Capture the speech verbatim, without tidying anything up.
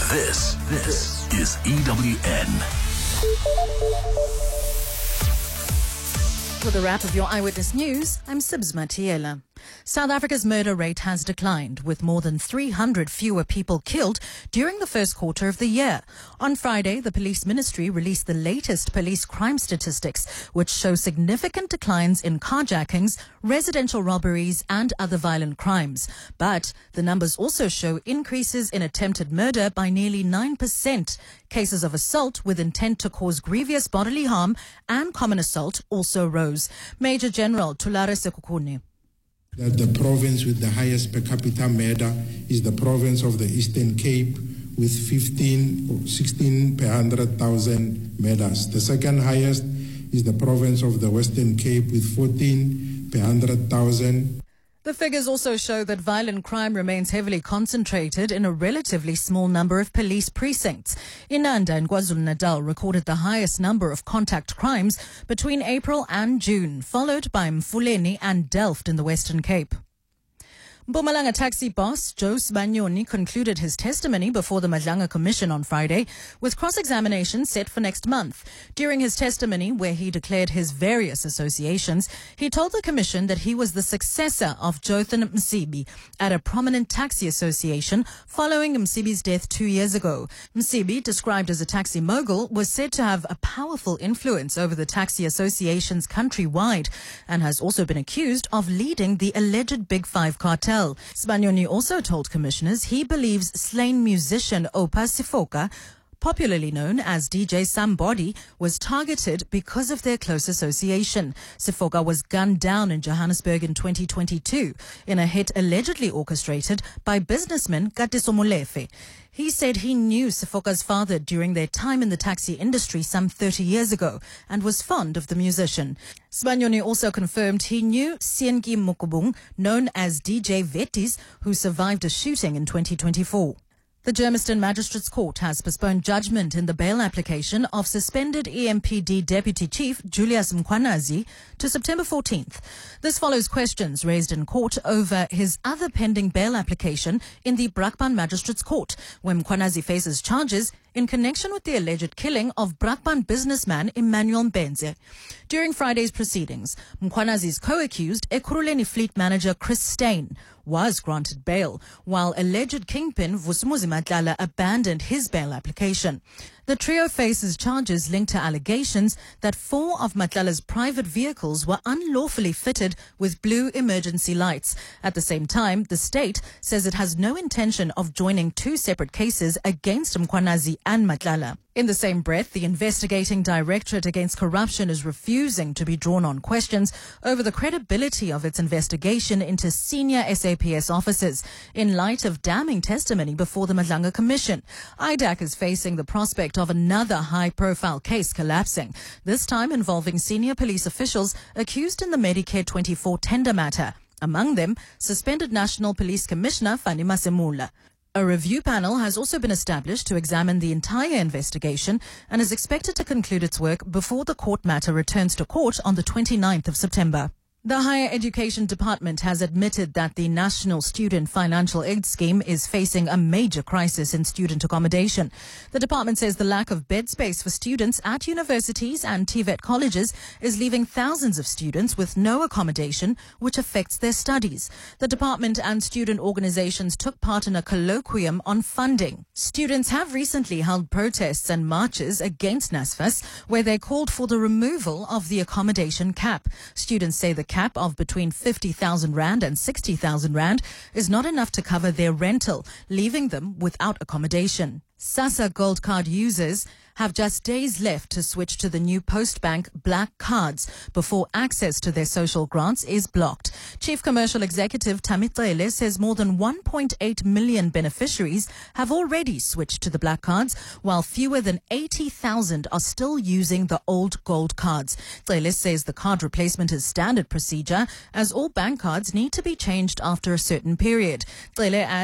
This, this is E W N. With a wrap of your Eyewitness News, I'm Sibs Matiela. South Africa's murder rate has declined, with more than three hundred fewer people killed during the first quarter of the year. On Friday, the police ministry released the latest police crime statistics, which show significant declines in carjackings, residential robberies, and other violent crimes. But the numbers also show increases in attempted murder by nearly nine percent. Cases of assault with intent to cause grievous bodily harm and common assault also rose. Major General Thulare Sekhukhune. That the province with the highest per capita murder is the province of the Eastern Cape with fifteen or sixteen per one hundred thousand murders. The second highest is the province of the Western Cape with fourteen per one hundred thousand. The figures also show that violent crime remains heavily concentrated in a relatively small number of police precincts. Inanda and KwaZulu-Natal recorded the highest number of contact crimes between April and June, followed by Mfuleni and Delft in the Western Cape. Mpumalanga taxi boss Joe Sibanyoni concluded his testimony before the Madlanga Commission on Friday, with cross-examination set for next month. During his testimony, where he declared his various associations, he told the Commission that he was the successor of Jotham Msibi at a prominent taxi association following Msibi's death two years ago. Msibi, described as a taxi mogul, was said to have a powerful influence over the taxi associations countrywide and has also been accused of leading the alleged Big Five cartel. Sibanyoni also told commissioners he believes slain musician Oupa Sifoka, popularly known as D J Somebody, was targeted because of their close association. Sifoka was gunned down in Johannesburg in twenty twenty-two in a hit allegedly orchestrated by businessman Katiso Molefe. He said he knew Sifoka's father during their time in the taxi industry some thirty years ago and was fond of the musician. Sibanyoni also confirmed he knew Sienki Mukubung, known as D J Vetis, who survived a shooting in twenty twenty-four. The Germiston Magistrates Court has postponed judgment in the bail application of suspended E M P D Deputy Chief Julius Mkhwanazi to September fourteenth. This follows questions raised in court over his other pending bail application in the Brakpan Magistrates Court, where Mkhwanazi faces charges in connection with the alleged killing of Brakpan businessman Emmanuel Mbenze. During Friday's proceedings, Mkhwanazi's co-accused, Ekurhuleni Fleet Manager Chris Steyn, was granted bail, while alleged kingpin Vusumuzi Matlala abandoned his bail application. The trio faces charges linked to allegations that four of Matlala's private vehicles were unlawfully fitted with blue emergency lights. At the same time, the state says it has no intention of joining two separate cases against Mkhwanazi and Matlala. In the same breath, the investigating Directorate Against Corruption is refusing to be drawn on questions over the credibility of its investigation into senior S A P S officers in light of damning testimony before the Madlanga Commission. I D A C is facing the prospect of another high-profile case collapsing, this time involving senior police officials accused in the Medicare twenty-four tender matter, among them suspended National Police Commissioner Fani Masemula. A review panel has also been established to examine the entire investigation and is expected to conclude its work before the court matter returns to court on the twenty-ninth of September. The Higher Education Department has admitted that the National Student Financial Aid Scheme is facing a major crisis in student accommodation. The department says the lack of bed space for students at universities and T V E T colleges is leaving thousands of students with no accommodation, which affects their studies. The department and student organizations took part in a colloquium on funding. Students have recently held protests and marches against NSFAS, where they called for the removal of the accommodation cap. Students say the cap of between fifty thousand rand and sixty thousand rand is not enough to cover their rental, leaving them without accommodation. SASSA Gold Card users have just days left to switch to the new Postbank Black Cards before access to their social grants is blocked. Chief Commercial Executive Tamicele says more than one point eight million beneficiaries have already switched to the Black Cards, while fewer than eighty thousand are still using the old Gold Cards. Cele says the card replacement is standard procedure, as all bank cards need to be changed after a certain period. Cele